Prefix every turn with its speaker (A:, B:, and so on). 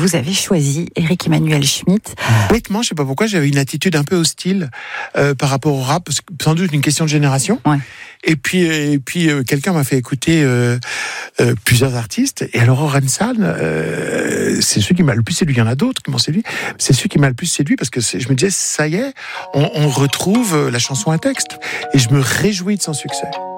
A: vous avez choisi Éric Emmanuel Schmitt.
B: Bêtement, je sais pas pourquoi, j'avais une attitude un peu hostile par rapport au rap, parce que sans doute une question de génération.
A: Ouais.
B: Et puis quelqu'un m'a fait écouter plusieurs artistes. Et alors Orelsan, c'est celui qui m'a le plus séduit. Il y en a d'autres qui m'ont séduit. C'est celui qui m'a le plus séduit parce que je me disais, ça y est, on retrouve la chanson à texte. Et je me réjouis de son succès.